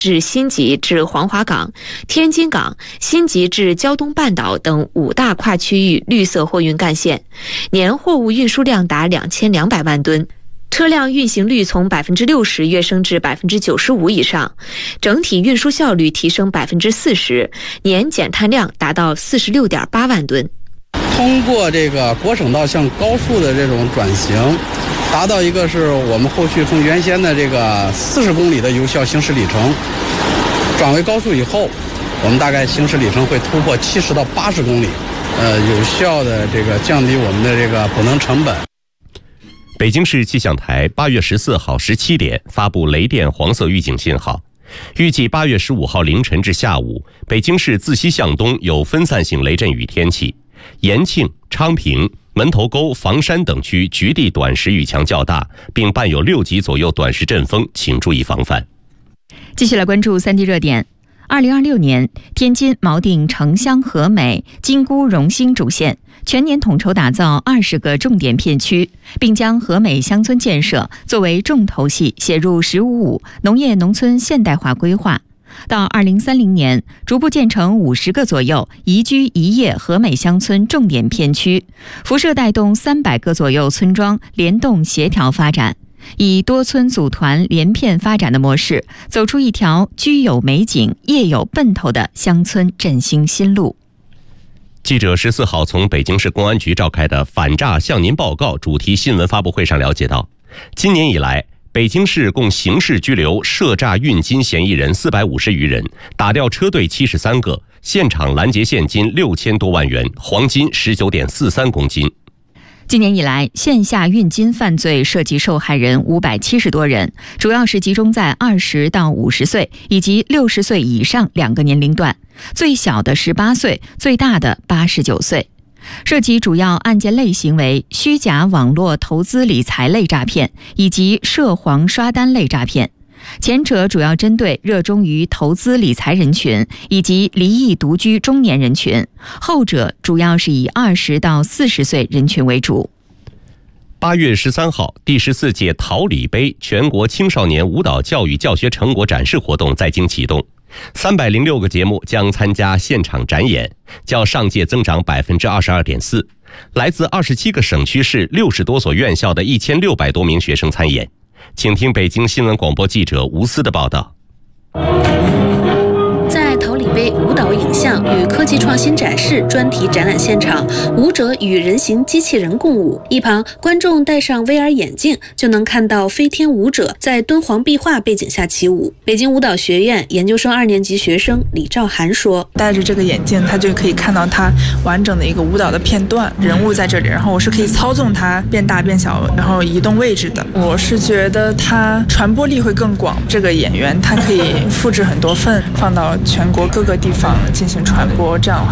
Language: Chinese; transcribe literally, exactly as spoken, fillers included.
至新集至黄骅港、天津港、新集至胶东半岛等五大跨区域绿色货运干线，年货物运输量达两千两百万吨，车辆运行率从百分之六十跃升至百分之九十五以上，整体运输效率提升百分之四十，年减碳量达到四十六点八万吨。 通过这个国省道向高速的这种转型，达到一个是我们后续从原先的这个四十公里的有效行驶里程，转为高速以后，我们大概行驶里程会突破七十到八十公里，呃，有效的这个降低我们的这个补能成本。 北京市气象台八月十四号十七点发布雷电黄色预警信号，预计八月十五号凌晨至下午，北京市自西向东有分散性雷阵雨天气，延庆、昌平、门头沟、房山等区局地短时雨强较大，并伴有六级左右短时阵风，请注意防范。 继续来关注三 D 热点。二零二六年，天津锚定城乡和美、金沽荣兴主线，全年统筹打造二十个重点片区，并将和美乡村建设作为重头戏写入“十五五”农业农村现代化规划。到二零三零年，逐步建成五十个左右宜居宜业和美乡村重点片区，辐射带动三百个左右村庄联动协调发展。以多村组团连片发展的模式，走出一条居有美景、业有奔头的乡村振兴新路。 记者十四号从北京市公安局召开的反诈向您报告主题新闻发布会上了解到，今年以来，北京市共刑事拘留涉诈运金嫌疑人四百五十余人，打掉车队七十三个，现场拦截现金六千多万元，黄金十九点四三公斤。 今年以来，线下运金犯罪涉及受害人五百七十多人，主要是集中在二十到五十岁以及六十岁以上两个年龄段，最小的十八岁，最大的八十九岁。涉及主要案件类型为虚假网络投资理财类诈骗以及涉黄刷单类诈骗。前者主要针对热衷于投资理财人群以及离异独居中年人群，后者主要是以二十到四十岁人群为主。 八月十三号，第十四届桃李杯全国青少年舞蹈教育教学成果展示活动在京启动，三百零六个节目将参加现场展演，较上届增长百分之二十二点四。来自二十七个省区市六十多所院校的一千六百多名学生参演。请听北京新闻广播记者吴思的报道。 在桃李杯舞蹈影像与科技创新展示专题展览现场，舞者与人形机器人共舞，一旁观众戴上 V R 眼镜就能看到飞天舞者在敦煌壁画背景下起舞。北京舞蹈学院研究生二年级学生李兆涵说， 戴着这个眼镜，他就可以看到他完整的一个舞蹈的片段，人物在这里，然后我是可以操纵它变大变小，然后移动位置的。我是觉得它传播力会更广，这个演员他可以复制很多份放到全国各个地方进行传播，这样